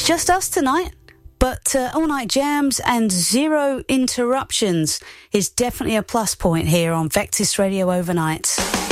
just us tonight, but all-night jams and zero interruptions is definitely a plus point here on Vectis Radio Overnight.